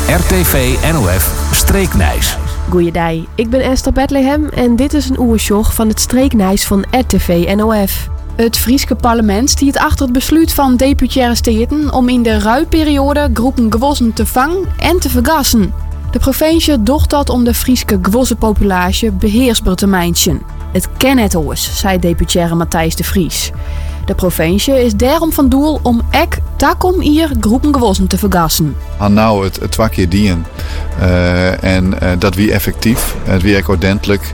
RTV NOF Streeknijs. Goeiedag, ik ben Esther Bethlehem en dit is een oersjog van het Streeknijs van RTV NOF. Het Frieske parlement stiet achter het besluit van deputaire steden om in de ruiperiode groepen gewossen te vangen en te vergassen. De provincie docht dat om de Frieske gewossenpopulatie beheersbaar te mijntjen. Het ken het oors, zei deputaire Matthijs de Vries. De provincie is daarom van doel om takom hier groepen gewossen te vergassen. Nou het 2 keer dien. Dat wie effectief, het wie ook ordentelijk.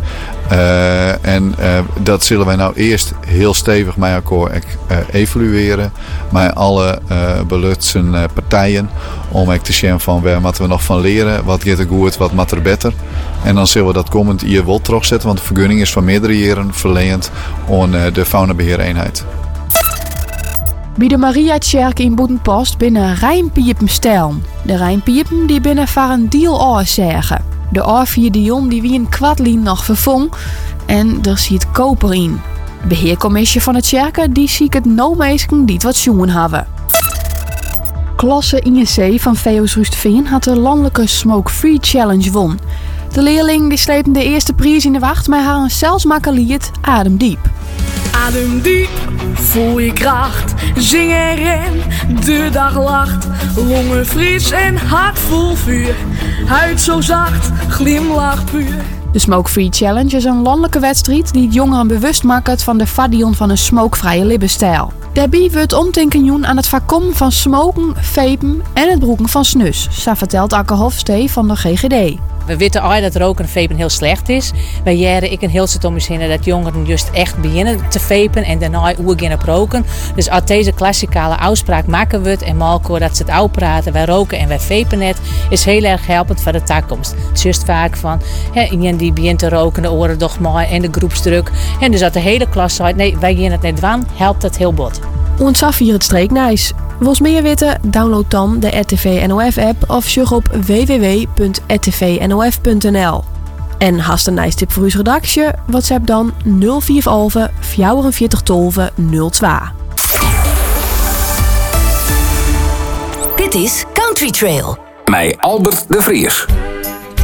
Dat zullen wij nou eerst heel stevig met elkaar evalueren. Met alle belutsen partijen. Om te zien van waar moeten we nog van leren. Wat gaat er goed, wat moet er beter. En dan zullen we dat komend jaar wel terugzetten. Want de vergunning is van meerdere jaren verleend aan de faunabeheereenheid. Bij de Mariakerk in Boetenpost binnen rijmpiepen stellen. De rijmpiepen die binnen voor een deal zeggen. De A4 die wie een kwartlien nog vervong en er zit koper in. De beheercommissie van het kerken die ziet het no meesken die het wat jongen hebben. Klasse INC van VO's Rusteveen had de landelijke Smoke Free Challenge won. De leerling die sleepte de eerste prijs in de wacht met haar zelfsmakkerlied Ademdiep. Ademdiep, voel je kracht, zing en ren, de dag lacht. Longen fris en hart vol vuur, huid zo zacht, glimlach puur. De Smoke Free Challenge is een landelijke wedstrijd die het jongeren bewust maakt van de vadion van een smokevrije levensstijl. Daarbij wordt omdenken aan het voorkomen van smoken, vapen en het broeken van snus, zo vertelt Akke Hofstee van de GGD. We weten al dat roken en vapen heel slecht is. Wij jaren ik een heel stuk om zinnen dat jongeren juist echt beginnen te vapen en daarna beginnen te roken. Dus als deze klassikale afspraak maken we en malko dat ze het uitpraten, wij roken en wij vapen net, is heel erg helpend voor de toekomst. Het is juist vaak van, iemand die begint te roken, de oren toch maar en de groepsdruk. En dus dat de hele klas zei, nee, wij gaan het net doen, helpt het heel bot. Ons hier het Streeknijs. Wils meer weten? Download dan de RTV NOF app of surg op www.rtvnof.nl. En hast een nice tip voor uw redactie? WhatsApp dan 045 44 12 02. Dit is Country Trail. Met Albert de Vries.